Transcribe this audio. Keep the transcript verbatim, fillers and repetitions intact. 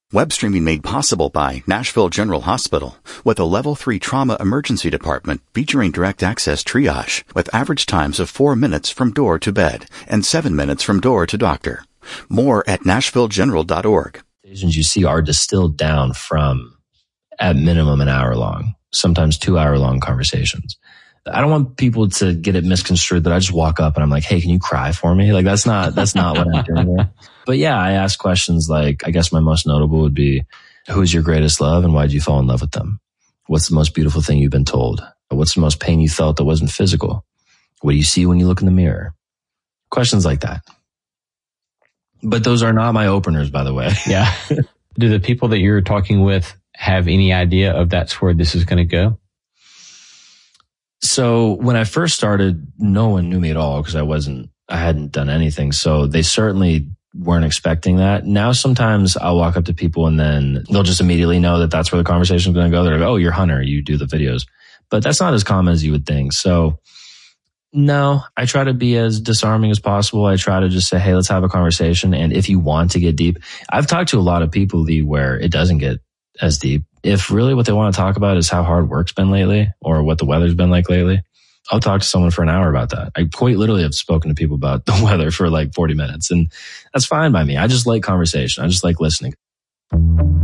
Web streaming made possible by Nashville General Hospital with a level three trauma emergency department featuring direct access triage with average times of four minutes from door to bed and seven minutes from door to doctor. More at nashville general dot org. You see are distilled down from at minimum an hour long, sometimes two hour long conversations. I don't want people to get it misconstrued that I just walk up and I'm like, hey, can you cry for me? Like that's not, that's not what I'm doing here. But yeah, I ask questions like, I guess my most notable would be, who's your greatest love and why did you fall in love with them? What's the most beautiful thing you've been told? What's the most pain you felt that wasn't physical? What do you see when you look in the mirror? Questions like that. But those are not my openers, by the way. Yeah. Do the people that you're talking with have any idea of that's where this is going to go? So when I first started, no one knew me at all because I wasn't, I hadn't done anything. So they certainly weren't expecting that. Now sometimes I'll walk up to people and then they'll just immediately know that that's where the conversation is going to go. They're like, oh, you're Hunter, you do the videos. But that's not as common as you would think. So no, I try to be as disarming as possible. I try to just say, hey, let's have a conversation. And if you want to get deep, I've talked to a lot of people, Lee, where it doesn't get as deep. If really what they want to talk about is how hard work's been lately or what the weather's been like lately, I'll talk to someone for an hour about that. I quite literally have spoken to people about the weather for like forty minutes, and that's fine by me. I just like conversation. I just like listening.